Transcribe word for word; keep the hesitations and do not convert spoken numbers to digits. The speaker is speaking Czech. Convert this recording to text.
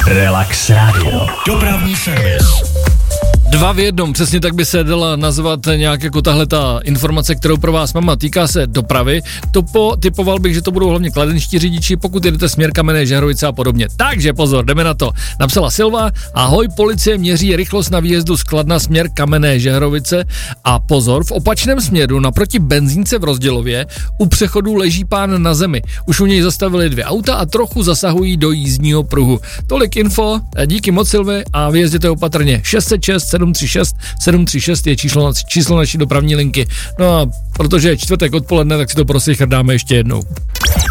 Relax Radio. Dopravní servis. Dva v jednom, přesně tak by se dala nazvat nějak jako tahle ta informace, kterou pro vás mám, týká se dopravy. Topo, typoval bych, že to budou hlavně kladenští řidiči, pokud jedete směr Kamenné Žerovice a podobně. Takže pozor, jdeme na to. Napsala Silva, ahoj, policie měří rychlost na výjezdu z Kladna směr Kamenné Žerovice a pozor, v opačném směru naproti benzínce v Rozdělově u přechodu leží pán na zemi. Už u něj zastavili dvě auta a trochu zasahují do jízdního pruhu. Tolik info, díky moc Silvi a vyjezděte opatrně. šest set šest sedm tři šest sedm tři šest je číslo, číslo naší dopravní linky. No a protože je čtvrtek odpoledne, tak si to prostě dáme ještě jednou.